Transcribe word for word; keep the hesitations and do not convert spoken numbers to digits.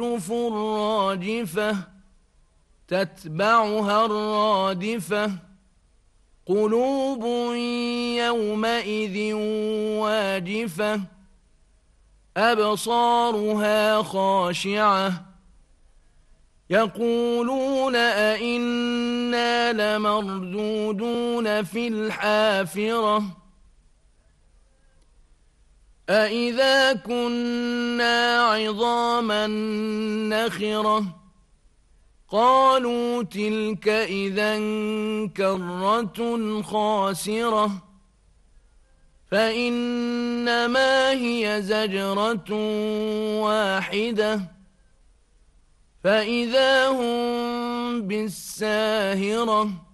الراجفة تتبعها الرادفة قلوب يومئذ واجفة أبصارها خاشعة يقولون أئنا لمردودون في الحافرة أئذا كنا عظاما نخرة قالوا تلك إذا كرة خاسرة فإنما هي زجرة واحدة فإذا هم بالساهرة